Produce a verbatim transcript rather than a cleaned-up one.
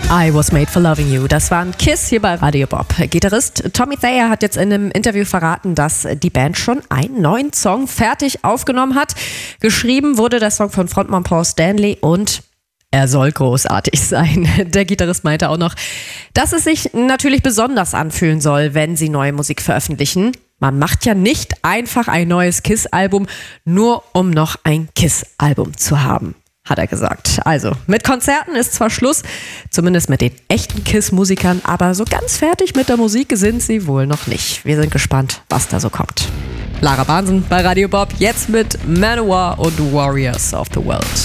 I Was Made for Loving You. Das war ein Kiss hier bei Radio Bob. Gitarrist Tommy Thayer hat jetzt in einem Interview verraten, dass die Band schon einen neuen Song fertig aufgenommen hat. Geschrieben wurde der Song von Frontmann Paul Stanley und er soll großartig sein. Der Gitarrist meinte auch noch, dass es sich natürlich besonders anfühlen soll, wenn sie neue Musik veröffentlichen. Man macht ja nicht einfach ein neues Kiss-Album, nur um noch ein Kiss-Album zu haben, hat er gesagt. Also, mit Konzerten ist zwar Schluss, zumindest mit den echten Kiss-Musikern, aber so ganz fertig mit der Musik sind sie wohl noch nicht. Wir sind gespannt, was da so kommt. Lara Bahnsen bei Radio Bob, jetzt mit Manowar und Warriors of the World.